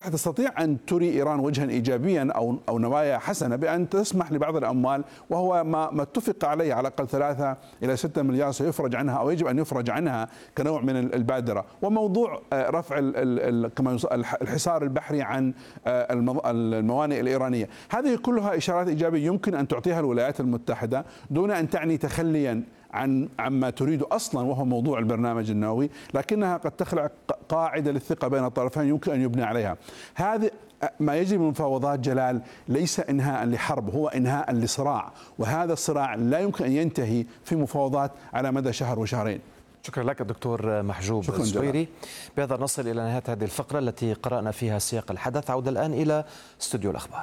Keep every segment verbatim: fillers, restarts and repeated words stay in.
تستطيع أن تري إيران وجها إيجابيا أو أو نوايا حسنة بأن تسمح لبعض الأموال، وهو ما ما اتفق عليه على الأقل ثلاثة إلى ستة مليار سيفرج عنها أو يجب أن يفرج عنها كنوع من البادرة. وموضوع رفع الحصار البحري عن الموانئ الإيرانية، هذه كلها إشارات إيجابية يمكن أن تعطيها الولايات المتحدة دون أن تعني تخليا عن عما تريد أصلا وهو موضوع البرنامج النووي، لكنها قد تخلق قاعدة للثقة بين الطرفين يمكن أن يبنى عليها. هذا ما يجري من مفاوضات جلال ليس إنهاء لحرب، هو إنهاء لصراع، وهذا الصراع لا يمكن أن ينتهي في مفاوضات على مدى شهر وشهرين. شكرا لك الدكتور محجوب الزبيري. بهذا نصل إلى نهاية هذه الفقرة التي قرأنا فيها سياق الحدث. عودة الآن إلى استوديو الأخبار.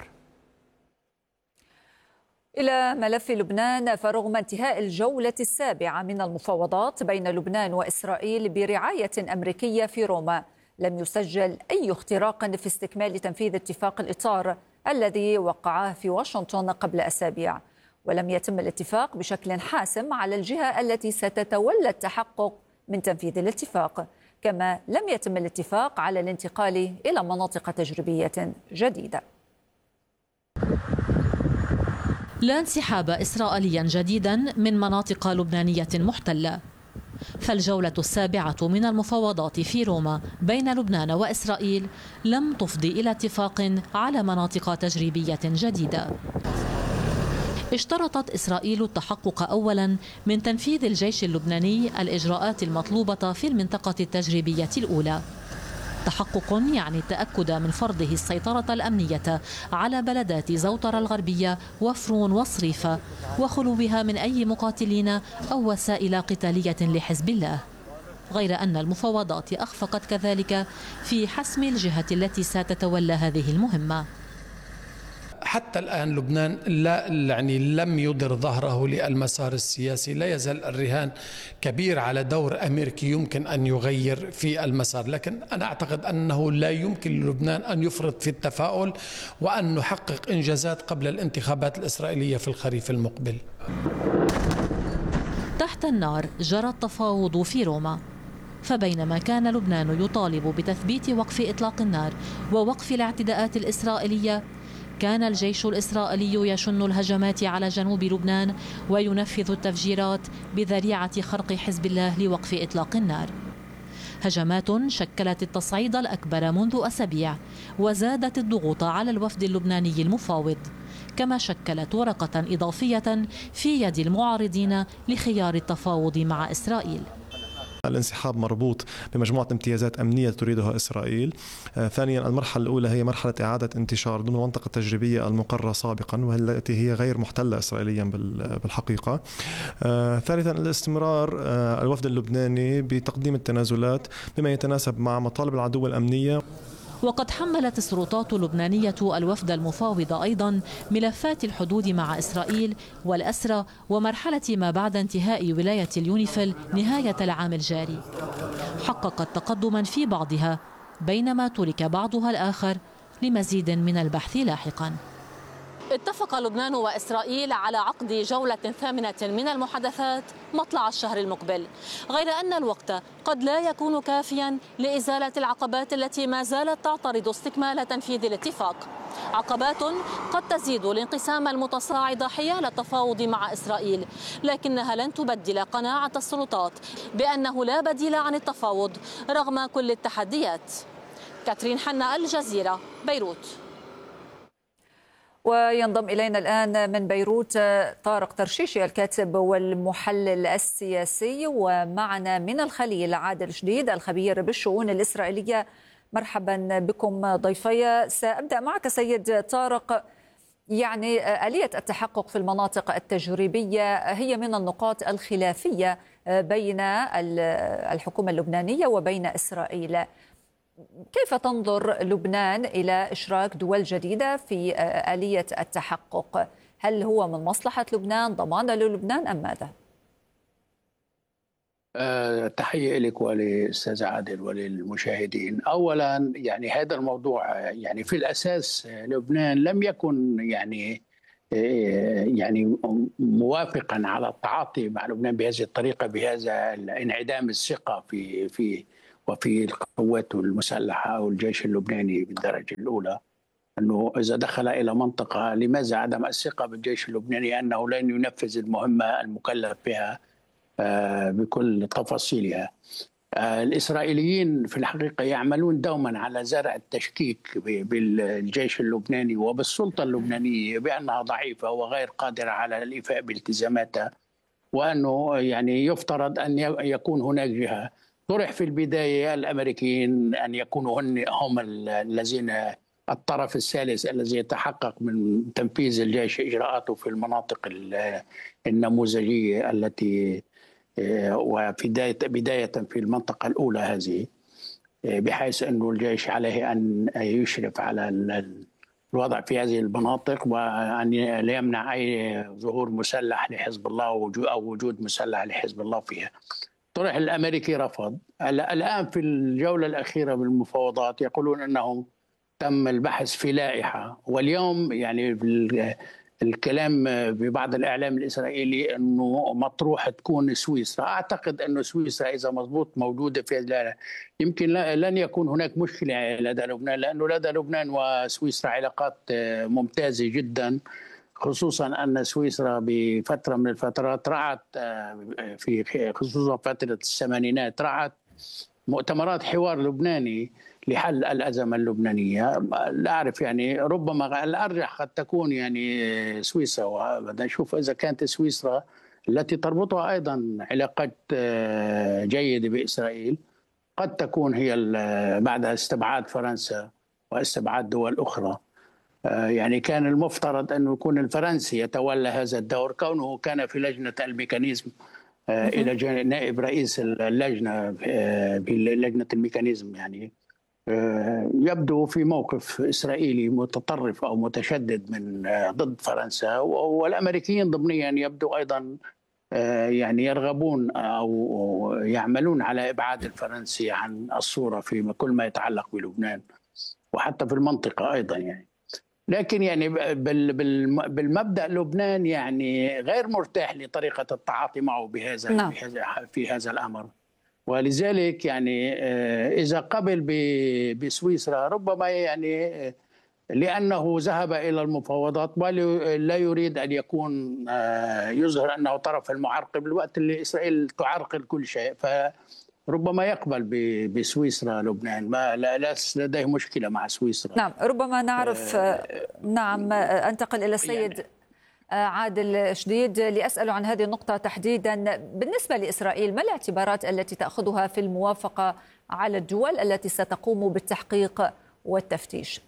إلى ملف لبنان، فرغم انتهاء الجولة السابعة من المفاوضات بين لبنان وإسرائيل برعاية أمريكية في روما، لم يسجل أي اختراق في استكمال تنفيذ اتفاق الإطار الذي وقعاه في واشنطن قبل أسابيع، ولم يتم الاتفاق بشكل حاسم على الجهة التي ستتولى التحقق من تنفيذ الاتفاق، كما لم يتم الاتفاق على الانتقال إلى مناطق تجريبية جديدة. لا انسحاب إسرائيليا جديدا من مناطق لبنانية محتلة، فالجولة السابعة من المفاوضات في روما بين لبنان وإسرائيل لم تفضي إلى اتفاق على مناطق تجريبية جديدة. اشترطت إسرائيل التحقق أولا من تنفيذ الجيش اللبناني الإجراءات المطلوبة في المنطقة التجريبية الأولى، تحقق يعني التأكد من فرضه السيطرة الأمنية على بلدات زوطرة الغربية وفرون وصريفة وخلوها من أي مقاتلين أو وسائل قتالية لحزب الله، غير أن المفاوضات أخفقت كذلك في حسم الجهة التي ستتولى هذه المهمة. حتى الآن لبنان لا يعني لم يدر ظهره للمسار السياسي، لا يزال الرهان كبير على دور أمريكي يمكن أن يغير في المسار، لكن أنا أعتقد أنه لا يمكن للبنان أن يفرط في التفاؤل وأن نحقق إنجازات قبل الانتخابات الإسرائيلية في الخريف المقبل. تحت النار جرى التفاوض في روما، فبينما كان لبنان يطالب بتثبيت وقف إطلاق النار ووقف الاعتداءات الإسرائيلية، كان الجيش الإسرائيلي يشن الهجمات على جنوب لبنان وينفذ التفجيرات بذريعة خرق حزب الله لوقف إطلاق النار. هجمات شكلت التصعيد الأكبر منذ أسابيع وزادت الضغوط على الوفد اللبناني المفاوض، كما شكلت ورقة إضافية في يد المعارضين لخيار التفاوض مع إسرائيل. الانسحاب مربوط بمجموعة امتيازات أمنية تريدها إسرائيل. آه، ثانيا المرحلة الأولى هي مرحلة إعادة انتشار ضمن المنطقة التجريبية المقررة سابقا والتي هي غير محتلة إسرائيليا بالحقيقة. آه، ثالثا الاستمرار آه، الوفد اللبناني بتقديم التنازلات بما يتناسب مع مطالب العدو الأمنية. وقد حملت السلطات اللبنانية الوفد المفاوض أيضا ملفات الحدود مع إسرائيل والأسرى ومرحلة ما بعد انتهاء ولاية اليونيفيل نهاية العام الجاري. حققت تقدما في بعضها بينما ترك بعضها الآخر لمزيد من البحث لاحقا. اتفق لبنان وإسرائيل على عقد جولة ثامنة من المحادثات مطلع الشهر المقبل، غير أن الوقت قد لا يكون كافيا لإزالة العقبات التي ما زالت تعترض استكمال تنفيذ الاتفاق، عقبات قد تزيد الانقسام المتصاعد حيال التفاوض مع إسرائيل، لكنها لن تبدل قناعة السلطات بأنه لا بديل عن التفاوض رغم كل التحديات. كاترين حنا، الجزيرة، بيروت. وينضم إلينا الآن من بيروت طارق ترشيشي الكاتب والمحلل السياسي، ومعنا من الخليل عادل شديد الخبير بالشؤون الإسرائيلية. مرحبا بكم ضيفي. سأبدأ معك سيد طارق، يعني آلية التحقق في المناطق التجريبية هي من النقاط الخلافية بين الحكومة اللبنانية وبين إسرائيل. كيف تنظر لبنان إلى إشراك دول جديدة في آلية التحقق؟ هل هو من مصلحة لبنان، ضمان للبنان أم ماذا؟ أه تحية لك وللأستاذ عادل وللمشاهدين. أولا يعني هذا الموضوع يعني في الأساس لبنان لم يكن يعني يعني موافقا على التعاطي مع لبنان بهذه الطريقة، بهذا انعدام الثقة في في وفي القوات المسلحة أو الجيش اللبناني بالدرجة الأولى، أنه إذا دخل إلى منطقة لماذا عدم الثقة بالجيش اللبناني أنه لن ينفذ المهمة المكلف بها بكل تفاصيلها. الإسرائيليين في الحقيقة يعملون دوما على زرع التشكيك بالجيش اللبناني وبالسلطة اللبنانية بأنها ضعيفة وغير قادرة على الإيفاء بالتزاماتها، وأنه يعني يفترض أن يكون هناك جهة. طرح في البداية الأمريكيين أن يكونوا هم الذين الطرف الثالث الذي يتحقق من تنفيذ الجيش إجراءاته في المناطق النموذجية التي وبداية بداية في المنطقة الأولى هذه، بحيث أنه الجيش عليه أن يشرف على الوضع في هذه المناطق وأن لا يمنع أي ظهور مسلح لحزب الله أو وجود مسلح لحزب الله فيها. طرح الأمريكي رفض. الآن في الجولة الأخيرة من المفاوضات يقولون أنهم تم البحث في لائحة، واليوم يعني الكلام ببعض الإعلام الإسرائيلي أنه مطروح تكون سويسرا. أعتقد أنه سويسرا إذا مضبوط موجودة في اللائحة يمكن لن يكون هناك مشكلة لدى لبنان، لأنه لدى لبنان وسويسرا علاقات ممتازة جدا، خصوصا أن سويسرا بفترة من الفترات رعت في خصوصا فترة الثمانينات رعت مؤتمرات حوار لبناني لحل الأزمة اللبنانية. لا أعرف يعني ربما الأرجح قد تكون يعني سويسرا، وبدنا نشوف إذا كانت سويسرا التي تربطها أيضا علاقات جيدة بإسرائيل قد تكون هي بعد استبعاد فرنسا واستبعاد دول أخرى. يعني كان المفترض أنه يكون الفرنسي يتولى هذا الدور كونه كان في لجنة الميكانيزم إلى نائب رئيس اللجنة بلجنة الميكانيزم. يعني يبدو في موقف إسرائيلي متطرف أو متشدد من ضد فرنسا، والأمريكيين ضمنيا يبدو أيضا يعني يرغبون أو يعملون على إبعاد الفرنسي عن الصورة في كل ما يتعلق بلبنان وحتى في المنطقة أيضا. يعني لكن يعني بالمبدأ لبنان يعني غير مرتاح لطريقة التعاطي معه بهذا نعم. في هذا الأمر، ولذلك يعني إذا قبل بسويسرا ربما يعني لأنه ذهب إلى المفاوضات ولا يريد أن يكون يظهر أنه طرف المعرقل بالوقت اللي إسرائيل تعرقل كل شيء، فربما يقبل بسويسرا لبنان. ما لا لديه مشكلة مع سويسرا. نعم ربما نعرف. آه نعم أنتقل إلى السيد يعني عادل شديد لأسأله عن هذه النقطة تحديدا. بالنسبة لإسرائيل ما الاعتبارات التي تأخذها في الموافقة على الدول التي ستقوم بالتحقيق والتفتيش؟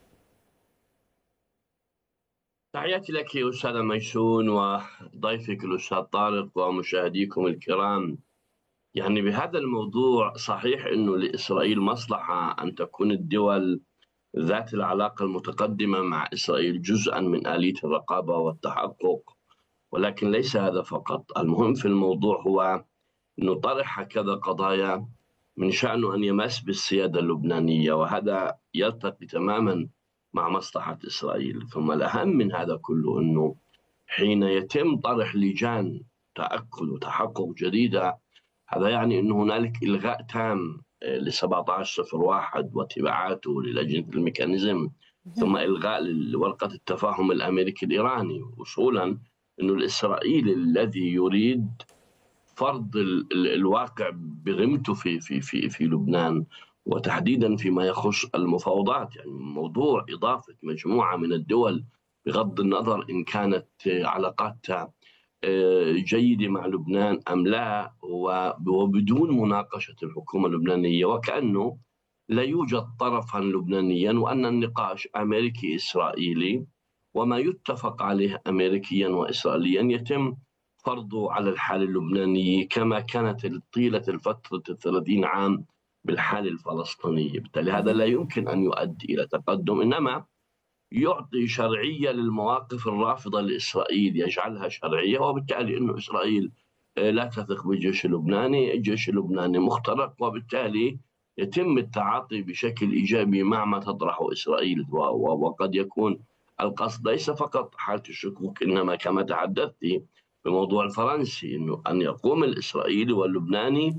تحياتي لك أستاذة ميسون وضيفك الأستاذ طارق ومشاهديكم الكرام. يعني بهذا الموضوع صحيح أنه لإسرائيل مصلحة أن تكون الدول ذات العلاقة المتقدمة مع إسرائيل جزءا من آلية الرقابة والتحقق، ولكن ليس هذا فقط. المهم في الموضوع هو أنه طرح كذا قضايا من شأنه أن يمس بالسيادة اللبنانية، وهذا يلتقي تماما مع مصلحة إسرائيل. ثم الأهم من هذا كله أنه حين يتم طرح لجان تأكد وتحقق جديدة، هذا يعني أن هنالك إلغاء تام ل سبعة عشر صفر واحد وتبعاته للجنة الميكانيزم، ثم إلغاء ورقة التفاهم الأمريكي الإيراني، وصولا أنه الإسرائيلي الذي يريد فرض الواقع برمته في في في في لبنان، وتحديدا فيما يخص المفاوضات. يعني موضوع إضافة مجموعة من الدول بغض النظر إن كانت علاقاتها جيدة مع لبنان أم لا، وبدون مناقشة الحكومة اللبنانية، وكأنه لا يوجد طرفا لبنانيا، وأن النقاش أمريكي إسرائيلي، وما يتفق عليه أمريكيا وإسرائيليا يتم فرضه على الحالة اللبنانية كما كانت طيلة الفترة الثلاثين عام بالحالة الفلسطينية. بالتالي هذا لا يمكن أن يؤدي إلى تقدم، إنما يعطي شرعية للمواقف الرافضة لإسرائيل، يجعلها شرعية، وبالتالي أن إسرائيل لا تثق بالجيش اللبناني، الجيش اللبناني مخترق، وبالتالي يتم التعاطي بشكل إيجابي مع ما تطرحه إسرائيل. وقد يكون القصد ليس فقط حالة الشكوك، إنما كما تحدثت بموضوع الفرنسي، إنه أن يقوم الإسرائيلي واللبناني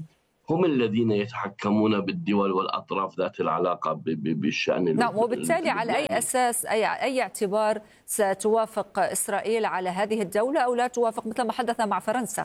هم الذين يتحكمون بالدول والأطراف ذات العلاقة بالشأن. نعم، وبالتالي على أي أساس أي, أي اعتبار ستوافق إسرائيل على هذه الدولة أو لا توافق مثل ما حدث مع فرنسا؟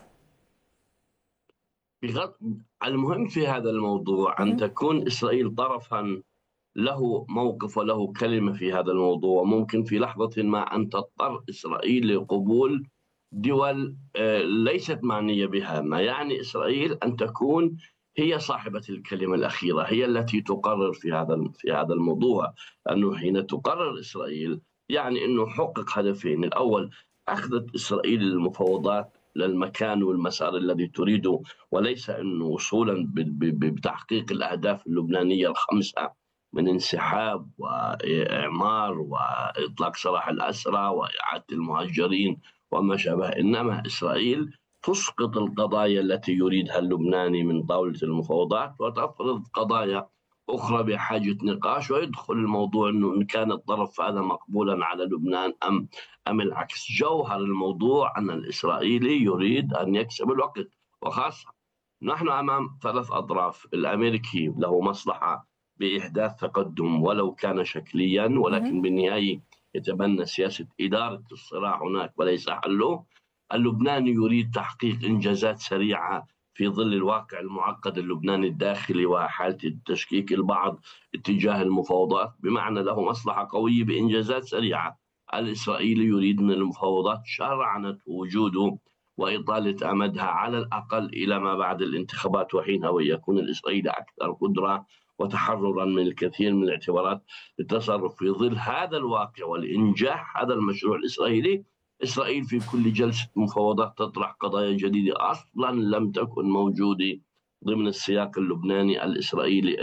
المهم في هذا الموضوع أن تكون إسرائيل طرفا له موقف وله كلمة في هذا الموضوع. ممكن في لحظة ما أن تضطر إسرائيل لقبول دول ليست معنية بها، ما يعني إسرائيل أن تكون هي صاحبة الكلمة الأخيرة، هي التي تقرر في هذا في هذا الموضوع. لأنه حين تقرر إسرائيل يعني أنه حقق هدفين: الأول أخذت إسرائيل المفاوضات للمكان والمسار الذي تريده، وليس أنه وصولا بتحقيق الأهداف اللبنانية الخمسة من انسحاب وإعمار وإطلاق سراح الأسرى وإعادة المهاجرين وما شابه، إنما إسرائيل تسقط القضايا التي يريدها اللبناني من طاولة المفاوضات وتفرض قضايا أخرى بحاجة نقاش، ويدخل الموضوع أنه إن كان الطرف هذا مقبولا على لبنان أم أم العكس. جوهر الموضوع أن الإسرائيلي يريد أن يكسب الوقت، وخاصة نحن أمام ثلاث أطراف. الأمريكي له مصلحة بإحداث تقدم ولو كان شكليا، ولكن بالنهاية يتبنى سياسة إدارة الصراع هناك وليس حله. اللبناني يريد تحقيق إنجازات سريعة في ظل الواقع المعقد اللبناني الداخلي وحالة التشكيك البعض اتجاه المفاوضات، بمعنى له مصلحة قوية بإنجازات سريعة. الإسرائيلي يريد من المفاوضات شرعنة وجوده وإطالة أمدها على الأقل إلى ما بعد الانتخابات، وحينها ويكون الإسرائيلي أكثر قدرة وتحررا من الكثير من الاعتبارات للتصرف في ظل هذا الواقع والإنجاح هذا المشروع الإسرائيلي. إسرائيل في كل جلسة مفاوضات تطرح قضايا جديدة أصلا لم تكن موجودة ضمن السياق اللبناني الإسرائيلي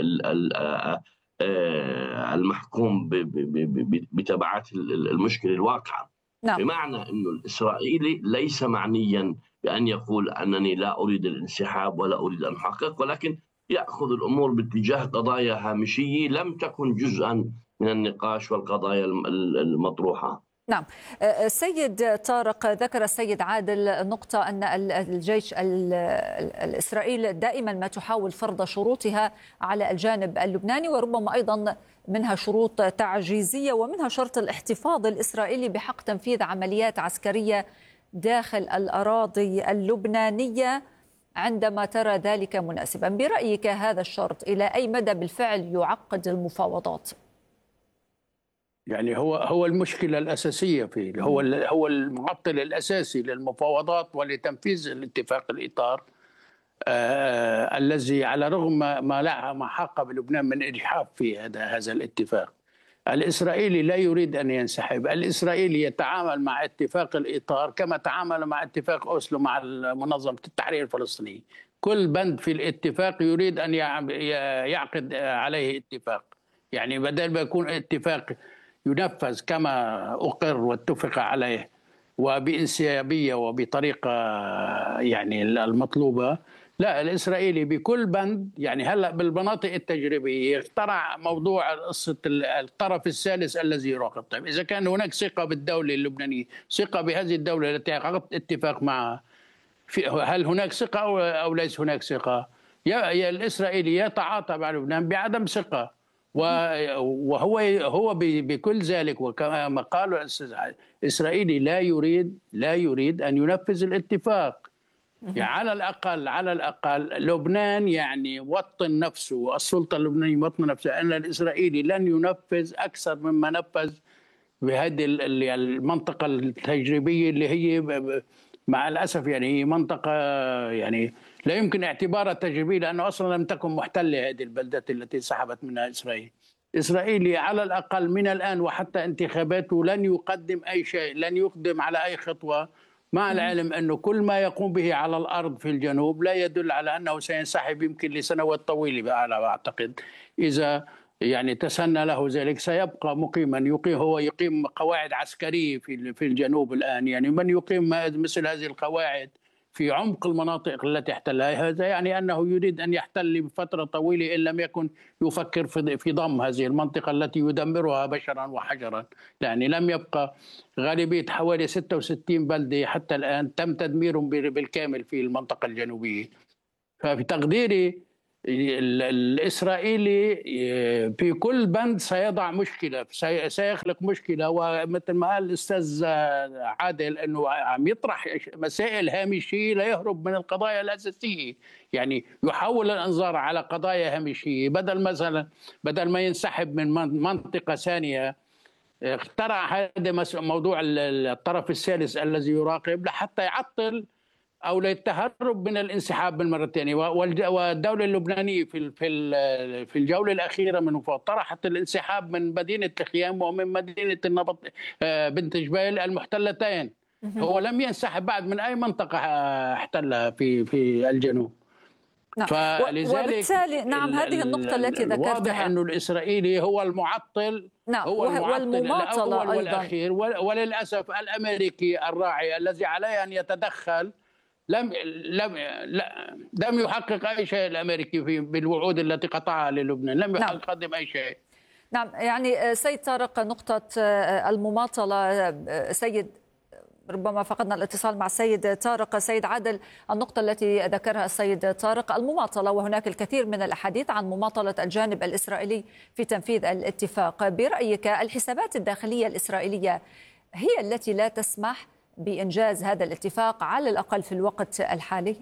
المحكوم بتبعات المشكلة الواقعة. نعم. بمعنى أنه الإسرائيلي ليس معنيا بأن يقول أنني لا أريد الانسحاب ولا أريد أن أحقق، ولكن يأخذ الأمور باتجاه قضايا هامشية لم تكن جزءا من النقاش والقضايا المطروحة. نعم. السيد طارق، ذكر السيد عادل نقطة أن الجيش الإسرائيلي دائما ما تحاول فرض شروطها على الجانب اللبناني، وربما أيضا منها شروط تعجيزية ومنها شرط الاحتفاظ الإسرائيلي بحق تنفيذ عمليات عسكرية داخل الأراضي اللبنانية عندما ترى ذلك مناسبا. برأيك هذا الشرط إلى أي مدى بالفعل يعقد المفاوضات؟ يعني هو هو المشكلة الأساسية فيه، هو هو المعطل الأساسي للمفاوضات ولتنفيذ الاتفاق الإطار آه الذي على رغم ما لا ما حق بلبنان من إجحاف في هذا هذا الاتفاق. الإسرائيلي لا يريد أن ينسحب، الإسرائيلي يتعامل مع اتفاق الإطار كما تعامل مع اتفاق أوسلو مع منظمة التحرير الفلسطينية. كل بند في الاتفاق يريد أن يعقد عليه اتفاق، يعني بدل ما يكون اتفاق ينفذ كما أقر واتفق عليه وبانسيابية وبطريقة يعني المطلوبة، لا، الإسرائيلي بكل بند يعني هلأ بالمناطق التجريبية اخترع موضوع قصة الطرف الثالث الذي يراقب. طيب إذا كان هناك ثقة بالدولة اللبنانية، ثقة بهذه الدولة التي عقدت اتفاق معها، هل هناك ثقة أو ليس هناك ثقة؟ يا الإسرائيلي يتعاطى مع لبنان بعدم ثقة، وهو هو بكل ذلك وكما قال الأستاذ الإسرائيلي لا يريد لا يريد أن ينفذ الاتفاق. يعني على الأقل على الأقل لبنان يعني وطن نفسه، السلطة اللبنانية وطن نفسها أن الإسرائيلي لن ينفذ أكثر مما نفذ بهذه المنطقة التجريبية اللي هي مع الأسف يعني هي منطقة يعني لا يمكن اعتبارها تجريبية، لأنه أصلا لم تكن محتلة هذه البلدات التي سحبت منها إسرائيل. إسرائيلي على الأقل من الآن وحتى انتخاباته لن يقدم أي شيء، لن يقدم على أي خطوة، مع العلم أنه كل ما يقوم به على الأرض في الجنوب لا يدل على أنه سينسحب يمكن لسنوات طويلة على ما أعتقد. إذا يعني تسنى له ذلك سيبقى مقيما، يقيم هو يقيم قواعد عسكرية في في الجنوب الآن. يعني من يقيم مثل هذه القواعد في عمق المناطق التي احتلها، هذا يعني أنه يريد أن يحتل بفترة طويلة إن لم يكن يفكر في في ضم هذه المنطقة التي يدمرها بشرا وحجرا. يعني لم يبقى غالبية حوالي ستة وستين بلدة حتى الآن تم تدميرهم بالكامل في المنطقة الجنوبية. ففي تقديري الإسرائيلي في كل بند سيضع مشكلة، سيخلق مشكلة. ومثل ما قال الأستاذ عادل أنه عم يطرح مسائل هامشية ليهرب من القضايا الأساسية، يعني يحول الأنظار على قضايا هامشية بدل مثلا بدل ما ينسحب من منطقة ثانية. اخترع هذا موضوع الطرف الثالث الذي يراقب لحتى يعطل أو للتهرب من الانسحاب بالمرة الثانية. والدولة اللبنانية في في الجولة الأخيرة من طرحت الانسحاب من مدينة الخيام ومن مدينة النبط بنت جبيل المحتلتين. هو لم ينسحب بعد من أي منطقة احتلها في في الجنوب. نعم. وبالتالي نعم هذه النقطة التي ذكرتها، واضح أنه الإسرائيلي هو المعطل، نعم، هو المعطل الأول أيضاً. والأخير. وللأسف الأمريكي الراعي الذي عليه أن يتدخل لم لم لم يحقق أي شيء. الأمريكي في بالوعود التي قطعها للبنان لم يقدم نعم. أي شيء. نعم، يعني سيد طارق، نقطة المماطلة، سيد ربما فقدنا الاتصال مع السيد طارق. سيد عادل، النقطة التي ذكرها السيد طارق المماطلة، وهناك الكثير من الأحاديث عن مماطلة الجانب الإسرائيلي في تنفيذ الاتفاق. برأيك الحسابات الداخلية الإسرائيلية هي التي لا تسمح بإنجاز هذا الاتفاق على الأقل في الوقت الحالي؟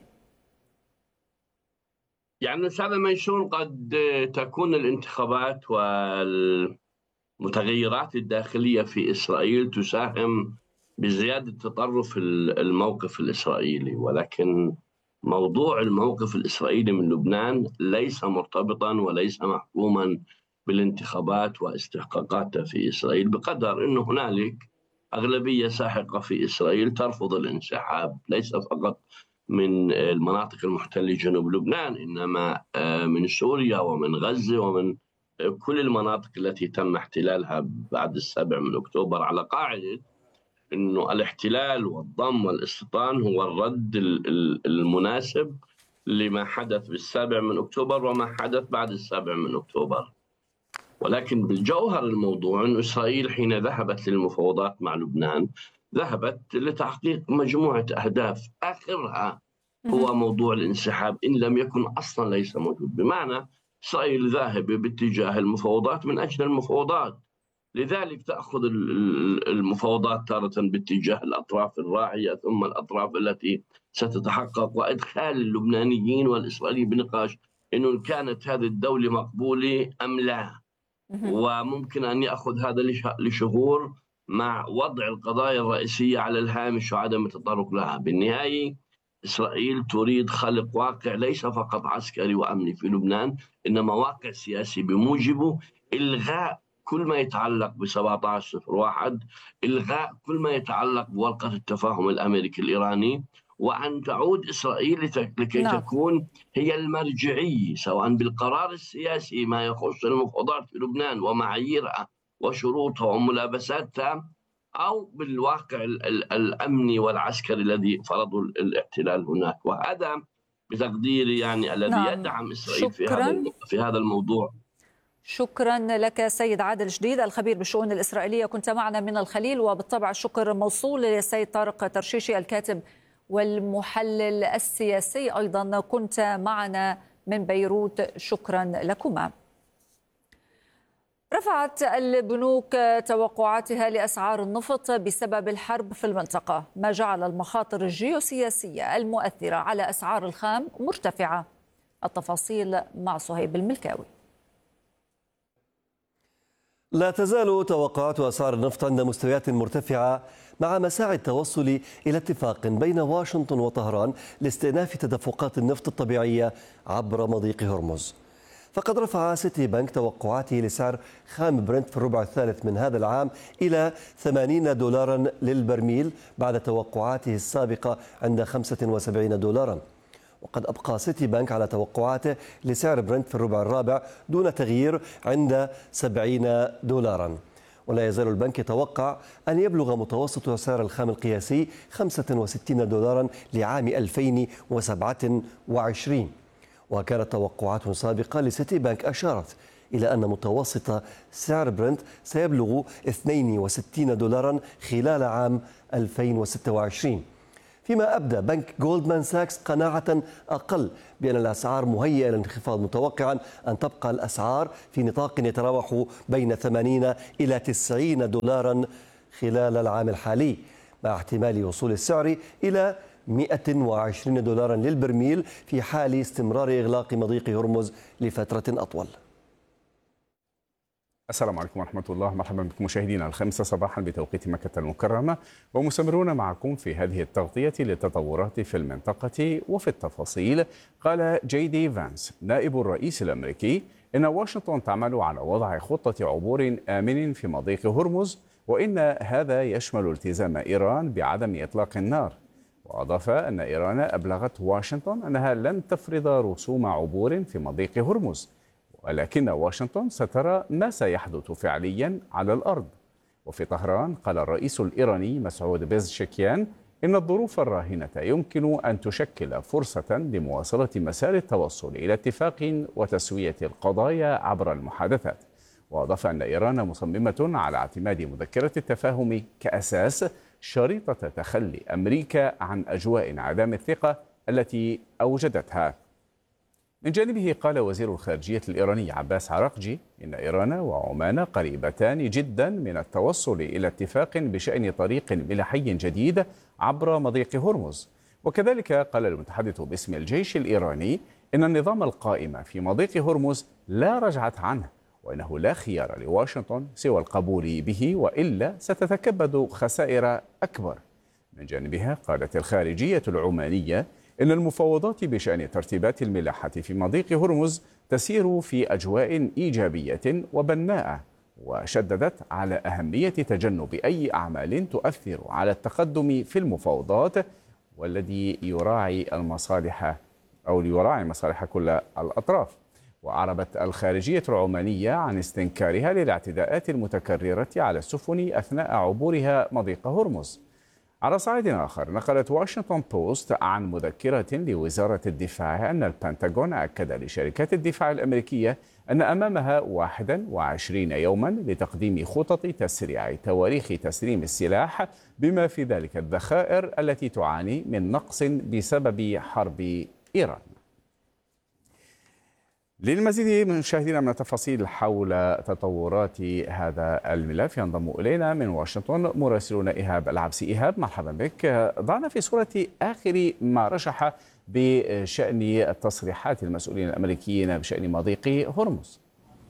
يعني أستاذ ميسون، قد تكون الانتخابات والمتغيرات الداخلية في إسرائيل تساهم بزيادة تطرف الموقف الإسرائيلي، ولكن موضوع الموقف الإسرائيلي من لبنان ليس مرتبطا وليس محكوما بالانتخابات واستحقاقاتها في إسرائيل، بقدر أنه هنالك أغلبية ساحقة في إسرائيل ترفض الانسحاب، ليس فقط من المناطق المحتلة جنوب لبنان، إنما من سوريا ومن غزة ومن كل المناطق التي تم احتلالها بعد السابع من أكتوبر، على قاعدة إنه الاحتلال والضم والاستيطان هو الرد المناسب لما حدث بالسابع من أكتوبر وما حدث بعد السابع من أكتوبر. ولكن بالجوهر الموضوع أن إسرائيل حين ذهبت للمفاوضات مع لبنان ذهبت لتحقيق مجموعة أهداف، آخرها هو موضوع الانسحاب إن لم يكن أصلا ليس موجود. بمعنى إسرائيل ذاهبة باتجاه المفاوضات من أجل المفاوضات، لذلك تأخذ المفاوضات تارة باتجاه الأطراف الراعية ثم الأطراف التي ستتحقق، وإدخال اللبنانيين والإسرائيليين بنقاش إنه كانت هذه الدولة مقبولة أم لا، وممكن أن يأخذ هذا لشهور مع وضع القضايا الرئيسية على الهامش وعدم التطرق لها. بالنهاية إسرائيل تريد خلق واقع ليس فقط عسكري وأمني في لبنان، إنما واقع سياسي بموجبه إلغاء كل ما يتعلق ب سبعة عشر صفر واحد، إلغاء كل ما يتعلق بورقة التفاهم الأمريكي الإيراني، وأن تعود إسرائيل لكي نعم. تكون هي المرجعية سواء بالقرار السياسي ما يخص المفاوضات في لبنان ومعاييرها وشروطها وملابساتها، أو بالواقع الأمني والعسكري الذي فرضه الاحتلال هناك. وهذا بتقديري يعني الذي نعم. يدعم إسرائيل في هذا في هذا الموضوع. شكرا لك سيد عادل جديد الخبير بالشؤون الإسرائيلية، كنت معنا من الخليل. وبالطبع الشكر موصول للسيد طارق ترشيشي الكاتب والمحلل السياسي، أيضا كنت معنا من بيروت، شكرا لكما. رفعت البنوك توقعاتها لأسعار النفط بسبب الحرب في المنطقة، ما جعل المخاطر الجيوسياسية المؤثرة على أسعار الخام مرتفعة. التفاصيل مع صهيب الملكاوي. لا تزال توقعات أسعار النفط عند مستويات مرتفعة مع مساعي التوصل إلى اتفاق بين واشنطن وطهران لاستئناف تدفقات النفط الطبيعية عبر مضيق هرمز. فقد رفع سيتي بنك توقعاته لسعر خام برنت في الربع الثالث من هذا العام إلى ثمانين دولارا للبرميل بعد توقعاته السابقة عند خمسة وسبعين دولارا. وقد أبقى سيتي بنك على توقعاته لسعر برنت في الربع الرابع دون تغيير عند سبعين دولارا. ولا يزال البنك يتوقع أن يبلغ متوسط سعر الخام القياسي خمسة وستين دولارا لعام ألفين وسبعة وعشرين. وكانت توقعات سابقة لسيتي بنك أشارت إلى أن متوسط سعر برنت سيبلغ اثنين وستين دولارا خلال عام ألفين وستة وعشرين. فيما أبدى بنك جولدمان ساكس قناعة أقل بأن الأسعار مهيئة للانخفاض، متوقعا أن تبقى الأسعار في نطاق يتراوح بين ثمانين إلى تسعين دولارا خلال العام الحالي، مع احتمال وصول السعر إلى مئة وعشرين دولارا للبرميل في حال استمرار إغلاق مضيق هرمز لفترة أطول. السلام عليكم ورحمة الله، مرحبا بكم مشاهدينا الخامسة صباحا بتوقيت مكة المكرمة، ومستمرون معكم في هذه التغطية للتطورات في المنطقة وفي التفاصيل. قال جي دي فانس نائب الرئيس الأمريكي إن واشنطن تعمل على وضع خطة عبور آمن في مضيق هرمز، وإن هذا يشمل التزام إيران بعدم إطلاق النار. وأضاف أن إيران أبلغت واشنطن أنها لن تفرض رسوم عبور في مضيق هرمز، ولكن واشنطن سترى ما سيحدث فعليا على الأرض. وفي طهران قال الرئيس الإيراني مسعود بيزشكيان إن الظروف الراهنة يمكن أن تشكل فرصة لمواصلة مسار التوصل إلى اتفاق وتسوية القضايا عبر المحادثات. وأضاف أن إيران مصممة على اعتماد مذكرة التفاهم كأساس شريطة تخلي أمريكا عن أجواء انعدام الثقة التي أوجدتها. من جانبه قال وزير الخارجية الإيراني عباس عراقجي إن إيران وعمان قريبتان جدا من التوصل إلى اتفاق بشأن طريق ملحي جديد عبر مضيق هرمز. وكذلك قال المتحدث باسم الجيش الإيراني إن النظام القائم في مضيق هرمز لا رجعة عنه، وإنه لا خيار لواشنطن سوى القبول به، وإلا ستتكبد خسائر أكبر. من جانبها قالت الخارجية العمانية إن المفاوضات بشأن ترتيبات الملاحة في مضيق هرمز تسير في أجواء إيجابية وبناءة، وشددت على أهمية تجنب أي أعمال تؤثر على التقدم في المفاوضات، والذي يراعي المصالح أو يراعي مصالح كل الأطراف. وأعربت الخارجية العمانية عن استنكارها للاعتداءات المتكررة على السفن أثناء عبورها مضيق هرمز. على صعيد آخر نقلت واشنطن بوست عن مذكرة لوزارة الدفاع أن البنتاغون أكد لشركات الدفاع الأمريكية أن أمامها واحد وعشرين يوما لتقديم خطط تسريع تواريخ تسليم السلاح، بما في ذلك الذخائر التي تعاني من نقص بسبب حرب إيران. للمزيد مشاهدينا من التفاصيل حول تطورات هذا الملف ينضم إلينا من واشنطن مراسلنا إيهاب العبسي. إيهاب، مرحبا بك. ضعنا في صورة آخر ما رشح بشأن التصريحات المسؤولين الأمريكيين بشأن مضيق هرمز.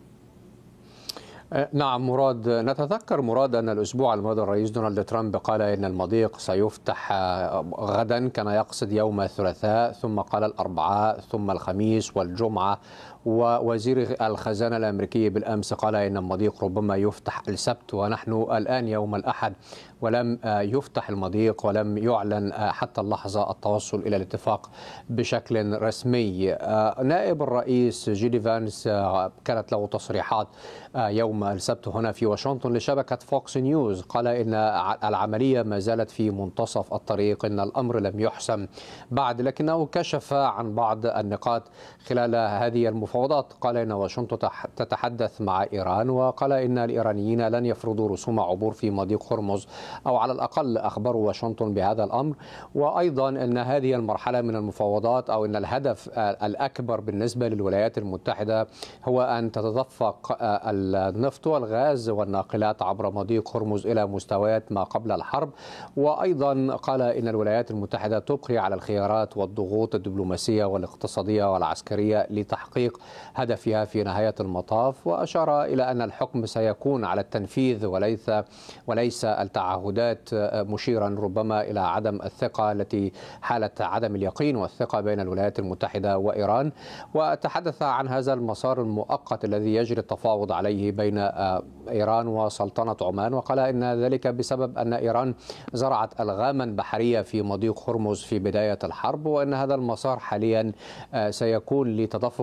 نعم مراد، نتذكر مراد أن الأسبوع الماضي الرئيس دونالد ترامب قال إن المضيق سيفتح غدا، كان يقصد يوم الثلاثاء، ثم قال الأربعاء، ثم الخميس والجمعة. ووزير الخزانة الأمريكي بالأمس قال إن المضيق ربما يفتح السبت، ونحن الآن يوم الأحد ولم يفتح المضيق ولم يعلن حتى اللحظة التوصل إلى الاتفاق بشكل رسمي. نائب الرئيس جي دي فانس كانت له تصريحات يوم السبت هنا في واشنطن لشبكة فوكس نيوز، قال إن العملية ما زالت في منتصف الطريق، إن الأمر لم يحسم بعد، لكنه كشف عن بعض النقاط خلال هذه المفاوضات. قال إن واشنطن تتحدث مع إيران، وقال إن الإيرانيين لن يفرضوا رسوم عبور في مضيق هرمز، أو على الأقل أخبروا واشنطن بهذا الأمر. وأيضا أن هذه المرحلة من المفاوضات أو أن الهدف الأكبر بالنسبة للولايات المتحدة هو أن تتدفق النفط والغاز والناقلات عبر مضيق هرمز إلى مستويات ما قبل الحرب. وأيضا قال إن الولايات المتحدة تبقي على الخيارات والضغوط الدبلوماسية والاقتصادية والعسكرية لتحقيق هدفها في نهاية المطاف. وأشار إلى أن الحكم سيكون على التنفيذ وليس وليس التعهدات، مشيرا ربما إلى عدم الثقة التي حالة عدم اليقين والثقة بين الولايات المتحدة وإيران. وتحدث عن هذا المسار المؤقت الذي يجري التفاوض عليه بين إيران وسلطنة عمان، وقال إن ذلك بسبب أن إيران زرعت ألغاما بحرية في مضيق هرمز في بداية الحرب، وأن هذا المسار حاليا سيكون لتدفق آمن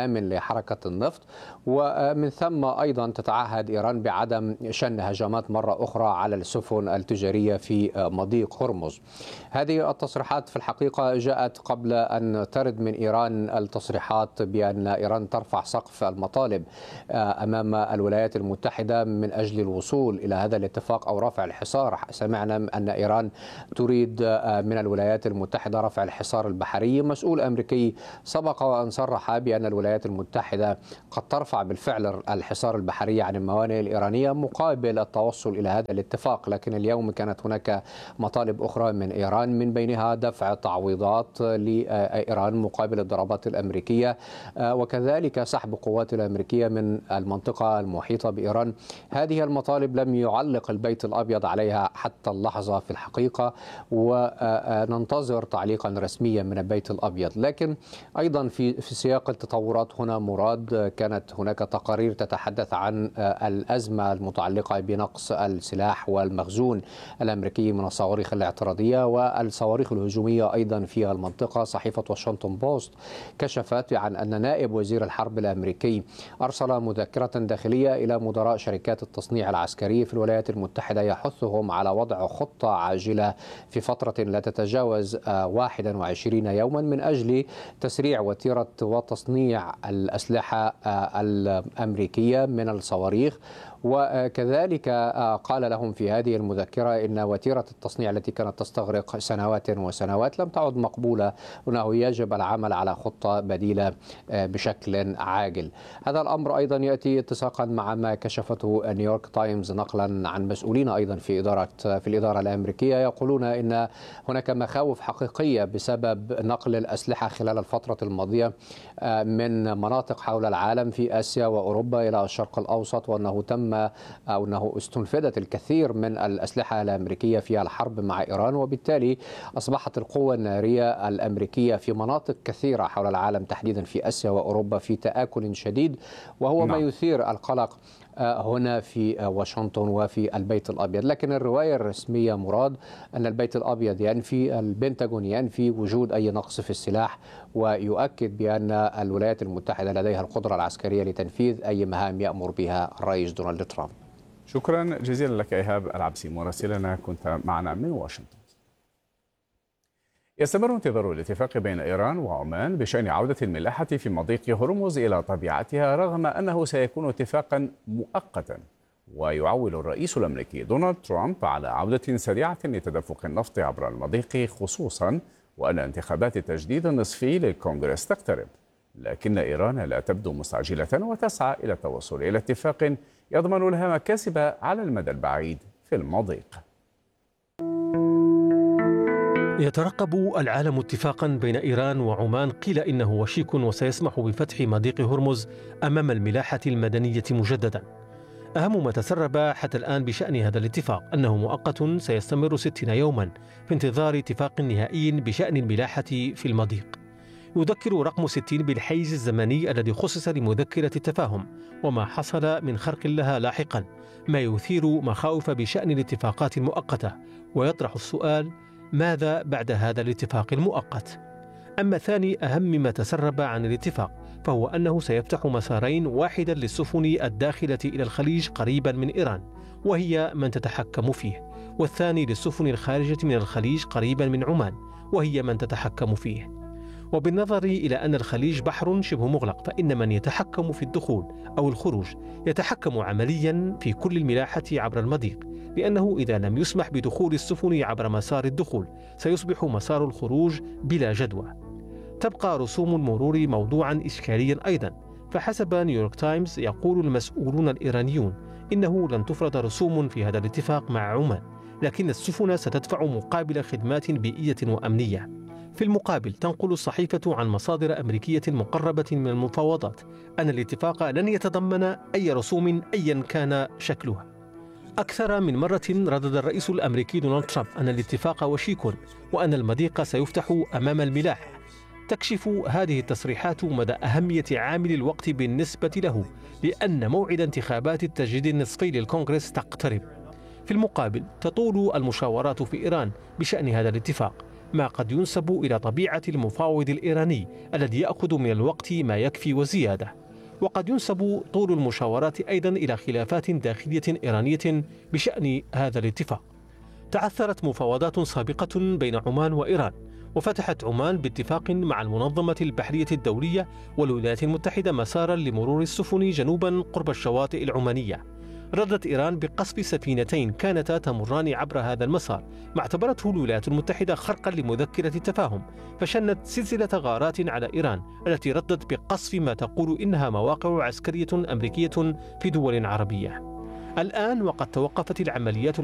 آمن لحركة النفط، ومن ثم أيضا تتعهد إيران بعدم شن هجمات مرة أخرى على السفن التجارية في مضيق هرمز. هذه التصريحات في الحقيقة جاءت قبل أن ترد من إيران التصريحات بأن إيران ترفع سقف المطالب أمام الولايات المتحدة من أجل الوصول إلى هذا الاتفاق أو رفع الحصار. سمعنا أن إيران تريد من الولايات المتحدة رفع الحصار البحري. مسؤول أمريكي سبق وأن صرح بأن الولايات المتحدة قد ترفع بالفعل الحصار البحري عن الموانئ الإيرانية مقابل التوصل إلى هذا الاتفاق، لكن اليوم كانت هناك مطالب أخرى من إيران، من بينها دفع تعويضات لإيران مقابل الضربات الأمريكية، وكذلك سحب قوات الأمريكية من المنطقة المحيطة بإيران. هذه المطالب لم يعلق البيت الأبيض عليها حتى اللحظة في الحقيقة، وننتظر تعليقا رسميا من البيت الأبيض. لكن أيضا في في سياق التطورات هنا مراد، كانت هناك تقارير تتحدث عن الأزمة المتعلقة بنقص السلاح والمخزون الأمريكي من الصواريخ الاعتراضية والصواريخ الهجومية أيضا في المنطقة. صحيفة واشنطن بوست كشفت عن أن نائب وزير الحرب الأمريكي أرسل مذكرة داخلية إلى مدراء شركات التصنيع العسكري في الولايات المتحدة يحثهم على وضع خطة عاجلة في فترة لا تتجاوز واحد وعشرين يوما من أجل تسريع وتيرة وتصنيع الأسلحة الأمريكية من الصواريخ. وكذلك قال لهم في هذه المذكرة إن وتيرة التصنيع التي كانت تستغرق سنوات وسنوات لم تعد مقبولة، وأنه يجب العمل على خطة بديلة بشكل عاجل. هذا الأمر أيضا يأتي اتساقا مع ما كشفته نيويورك تايمز نقلا عن مسؤولين أيضا في إدارة في الإدارة الأمريكية، يقولون إن هناك مخاوف حقيقية بسبب نقل الأسلحة خلال الفترة الماضية من مناطق حول العالم في آسيا وأوروبا إلى الشرق الأوسط، وأنه تم أو أنه استنفذت الكثير من الأسلحة الأمريكية في الحرب مع إيران، وبالتالي أصبحت القوة النارية الأمريكية في مناطق كثيرة حول العالم تحديدا في آسيا وأوروبا في تآكل شديد، وهو نعم. ما يثير القلق هنا في واشنطن وفي البيت الأبيض. لكن الرواية الرسمية مراد أن البيت الأبيض ينفي، البنتاغون ينفي وجود أي نقص في السلاح، ويؤكد بأن الولايات المتحدة لديها القدرة العسكرية لتنفيذ أي مهام يأمر بها الرئيس دونالد ترامب. شكرا جزيلا لك إيهاب العبسي مراسلنا، كنت معنا من واشنطن. يستمر انتظار الاتفاق بين إيران وعمان بشأن عودة الملاحة في مضيق هرمز إلى طبيعتها، رغم أنه سيكون اتفاقا مؤقتا. ويعول الرئيس الأمريكي دونالد ترامب على عودة سريعة لتدفق النفط عبر المضيق، خصوصا وأن انتخابات التجديد النصفي للكونغرس تقترب. لكن إيران لا تبدو مستعجلة وتسعى إلى التوصل إلى اتفاق يضمن لها مكاسب على المدى البعيد في المضيق. يترقب العالم اتفاقا بين إيران وعمان قيل إنه وشيك وسيسمح بفتح مضيق هرمز أمام الملاحة المدنية مجددا. أهم ما تسرب حتى الآن بشأن هذا الاتفاق أنه مؤقت سيستمر ستين يوما في انتظار اتفاق نهائي بشأن الملاحة في المضيق. يذكر رقم ستين بالحيز الزمني الذي خصص لمذكرة التفاهم وما حصل من خرق لها لاحقا، ما يثير مخاوف بشأن الاتفاقات المؤقتة، ويطرح السؤال: ماذا بعد هذا الاتفاق المؤقت؟ أما ثاني أهم ما تسرب عن الاتفاق فهو أنه سيفتح مسارين، واحدا للسفن الداخلة إلى الخليج قريبا من إيران وهي من تتحكم فيه، والثاني للسفن الخارجة من الخليج قريبا من عمان وهي من تتحكم فيه. وبالنظر إلى أن الخليج بحر شبه مغلق، فإن من يتحكم في الدخول أو الخروج يتحكم عمليا في كل الملاحة عبر المضيق، لأنه إذا لم يسمح بدخول السفن عبر مسار الدخول سيصبح مسار الخروج بلا جدوى. تبقى رسوم المرور موضوعا إشكاليا أيضا، فحسب نيويورك تايمز يقول المسؤولون الإيرانيون إنه لن تفرض رسوم في هذا الاتفاق مع عمان، لكن السفن ستدفع مقابل خدمات بيئية وأمنية. في المقابل تنقل الصحيفة عن مصادر أمريكية مقربة من المفاوضات أن الاتفاق لن يتضمن أي رسوم أيا كان شكلها. أكثر من مرة ردد الرئيس الأمريكي دونالد ترامب أن الاتفاق وشيك وأن المضيق سيفتح أمام الملاحة. تكشف هذه التصريحات مدى أهمية عامل الوقت بالنسبة له، لأن موعد انتخابات التجديد النصفي للكونغرس تقترب. في المقابل تطول المشاورات في إيران بشأن هذا الاتفاق، ما قد ينسب إلى طبيعة المفاوض الإيراني الذي يأخذ من الوقت ما يكفي وزيادة. وقد ينسب طول المشاورات أيضا إلى خلافات داخلية إيرانية بشأن هذا الاتفاق. تعثرت مفاوضات سابقة بين عمان وإيران، وفتحت عمان باتفاق مع المنظمة البحرية الدولية والولايات المتحدة مسارا لمرور السفن جنوبا قرب الشواطئ العمانية. ردت إيران بقصف سفينتين كانتا تمران عبر هذا المسار، ما اعتبرته الولايات المتحدة خرقا لمذكرة التفاهم، فشنت سلسلة غارات على إيران التي ردت بقصف ما تقول إنها مواقع عسكرية أمريكية في دول عربية. الآن وقد توقفت العمليات